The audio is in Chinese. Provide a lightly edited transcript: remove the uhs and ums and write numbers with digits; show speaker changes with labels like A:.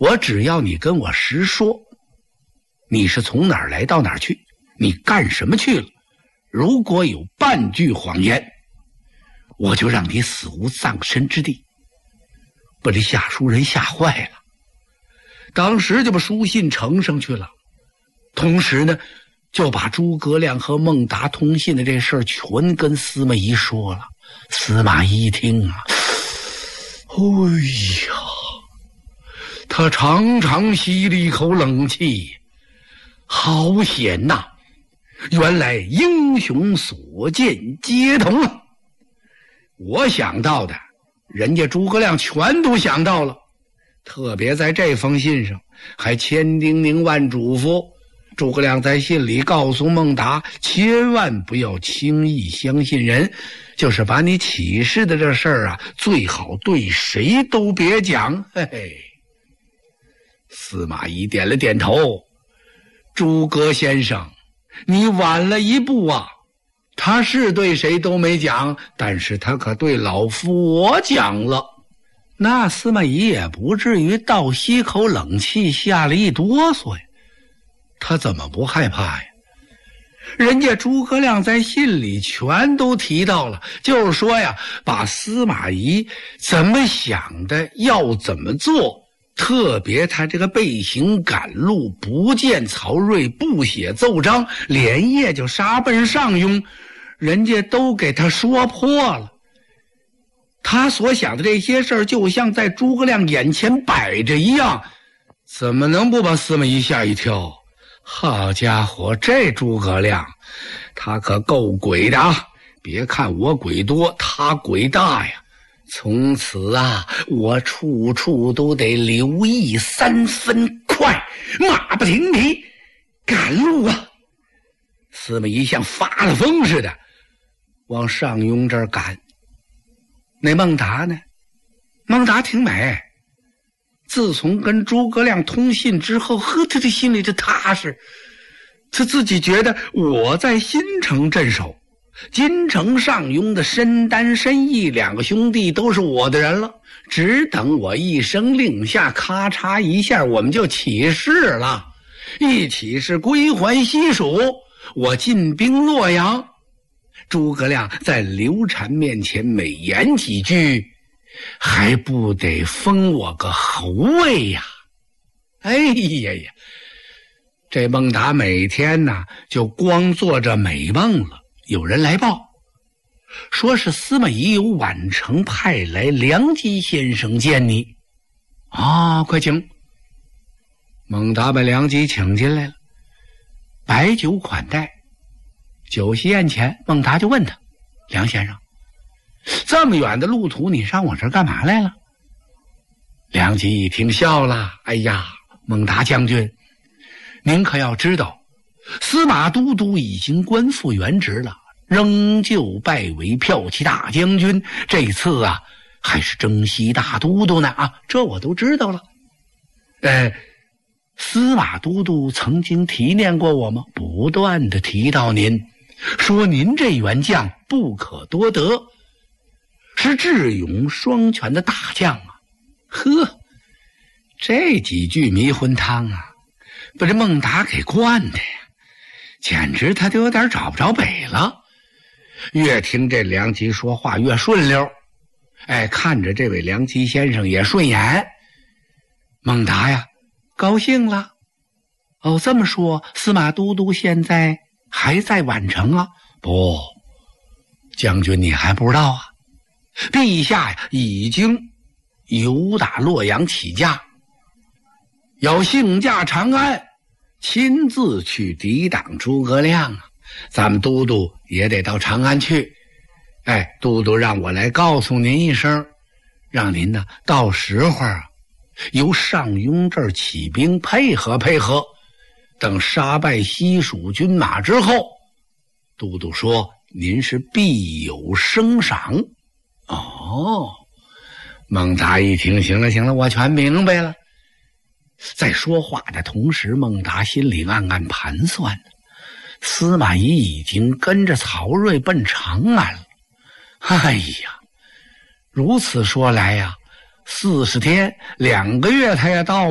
A: 我只要你跟我实说，你是从哪儿来到哪儿去，你干什么去了，如果有半句谎言，我就让你死无葬身之地。把这下书人吓坏了，当时就把书信呈上去了，同时呢就把诸葛亮和孟达通信的这事儿全跟司马懿说了。司马懿一听啊，哎呀，他长长吸了一口冷气，好险呐，原来英雄所见皆同啊！我想到的人家诸葛亮全都想到了，特别在这封信上还千叮咛万嘱咐，诸葛亮在信里告诉孟达，千万不要轻易相信人，就是把你启示的这事儿啊，最好对谁都别讲。嘿嘿，司马懿点了点头，诸葛先生，你晚了一步啊，他是对谁都没讲，但是他可对老夫我讲了。那司马懿也不至于倒吸口冷气，吓了一哆嗦呀，他怎么不害怕呀？人家诸葛亮在信里全都提到了，就是说呀，把司马懿怎么想的，要怎么做，特别他这个背行赶路，不见曹睿，不写奏章，连夜就杀奔上庸，人家都给他说破了。他所想的这些事儿就像在诸葛亮眼前摆着一样，怎么能不把司马懿吓一跳？好家伙，这诸葛亮他可够鬼的啊！别看我鬼多，他鬼大呀。从此啊，我处处都得留意3分快，马不停蹄赶路啊！司马懿像发了疯似的往上庸这儿赶。那孟达呢？孟达挺美，自从跟诸葛亮通信之后，他这心里就踏实，他自己觉得我在新城镇守，金城上庸的申丹申义2个兄弟都是我的人了，只等我一声令下，咔嚓一下我们就起事了，一起是归还西蜀，我进兵洛阳。诸葛亮在刘禅面前美言几句，还不得封我个侯位呀？哎呀呀，这孟达每天呢就光做着美梦了。有人来报，说是司马懿由宛城派来梁基先生见你啊，快请。孟达把梁基请进来了，摆酒款待。酒席宴前，孟达就问他，梁先生，这么远的路途，你上我这儿干嘛来了？梁基一听笑了，哎呀，孟达将军，您可要知道，司马都督已经官复原职了，仍旧拜为骠骑大将军，这次啊还是征西大都督呢啊，这我都知道了。司马都督曾经提念过我吗？不断的提到您，说您这员将不可多得，是智勇双全的大将啊。呵，这几句迷魂汤啊，把这孟达给灌的呀，简直他都有点找不着北了。越听这梁基说话越顺溜，看着这位梁基先生也顺眼。孟达呀高兴了。哦，这么说司马都督现在还在宛城啊？不，将军你还不知道啊，陛下呀已经由打洛阳起驾，要幸驾长安，亲自去抵挡诸葛亮啊。咱们都督也得到长安去，都督让我来告诉您一声，让您呢到时候啊由上庸这儿起兵配合配合，等杀败西蜀军马之后，都督说您是必有升赏。哦，孟达一听，行了行了，我全明白了。在说话的同时，孟达心里暗暗盘算呢，司马懿已经跟着曹睿奔长安了。哎呀，如此说来呀，40天2个月他也到